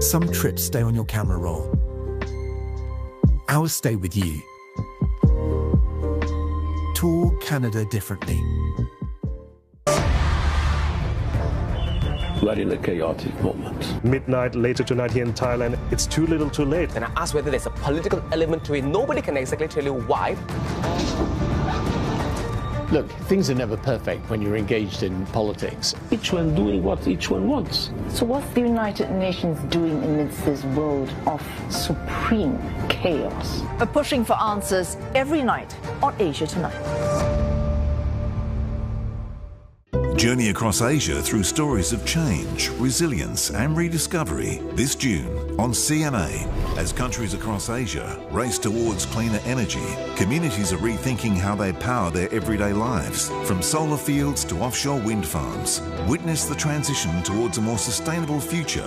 Some trips stay on your camera roll. Ours stay with you. Tour Canada differently. We're in a chaotic moment. Midnight later tonight here in Thailand, it's too little too late. And I asked whether there's a political element to it. Nobody can exactly tell you why. Look, things are never perfect when you're engaged in politics. Each one doing what each one wants. So what's the United Nations doing amidst this world of supreme chaos? We're pushing for answers every night on Asia Tonight. Journey across Asia through stories of change, resilience and rediscovery this June on CNA. As countries across Asia race towards cleaner energy, communities are rethinking how they power their everyday lives. From solar fields to offshore wind farms, witness the transition towards a more sustainable future.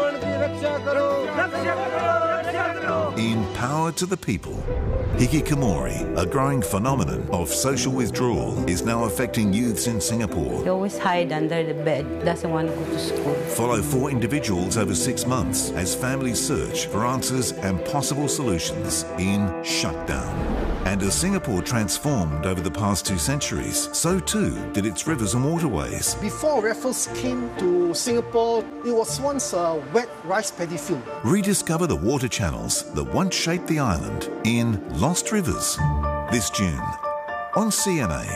In Power to the People, hikikomori, a growing phenomenon of social withdrawal, is now affecting youths in Singapore. He always hide under the bed, doesn't want to go to school. Follow 4 individuals over 6 months as families search for answers and possible solutions in Shutdown. And as Singapore transformed over the past 2 centuries, so too did its rivers and waterways. Before Raffles came to Singapore, it was once a wet rice paddy field. Rediscover the water channels that once shaped the island in Lost Rivers this June on CNA.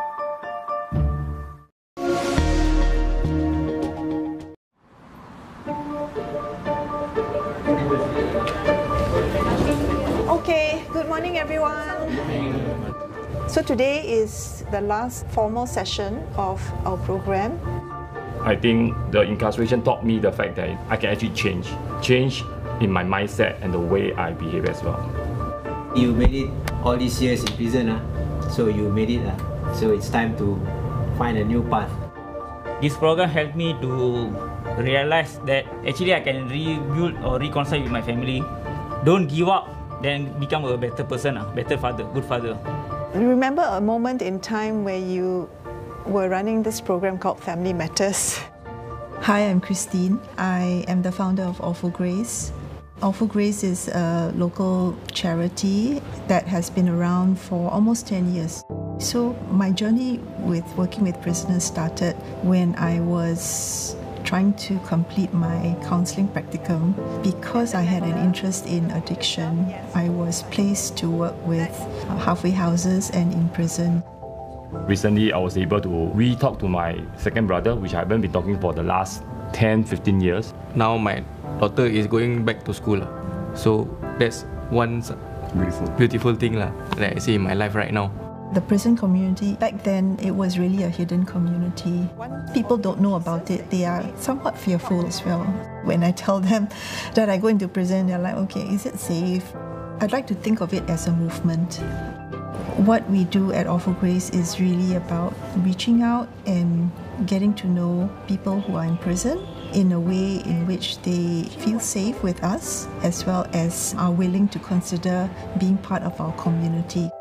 Okay, good morning everyone. So today is the last formal session of our program. I think the incarceration taught me the fact that I can actually change in my mindset and the way I behave as well. You made it all these years in prison, so you made it, so it's time to find a new path. This program helped me to realize that actually I can rebuild or reconcile with my family. Don't give up, then become a better person, better father, good father. Remember a moment in time where you were running this program called Family Matters? Hi, I'm Christine. I am the founder of All for Grace. All for Grace is a local charity that has been around for almost 10 years. So my journey with working with prisoners started when I was trying to complete my counselling practicum. Because I had an interest in addiction, I was placed to work with halfway houses and in prison. Recently, I was able to re-talk to my second brother, which I haven't been talking for the last 10-15 years. Now my daughter is going back to school, so that's one beautiful thing that I see in my life right now. The prison community, back then, it was really a hidden community. People don't know about it. They are somewhat fearful as well. When I tell them that I go into prison, they're like, okay, is it safe? I'd like to think of it as a movement. What we do at All for Grace is really about reaching out and getting to know people who are in prison in a way in which they feel safe with us, as well as are willing to consider being part of our community.